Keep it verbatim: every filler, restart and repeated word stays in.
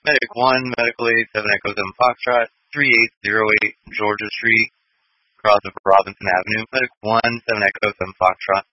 Medic one, Medical Aid, seven Echo seven Foxtrot, three eight zero eight Georgia Street, across of Robinson Avenue. Medic one, seven Echo seven Foxtrot.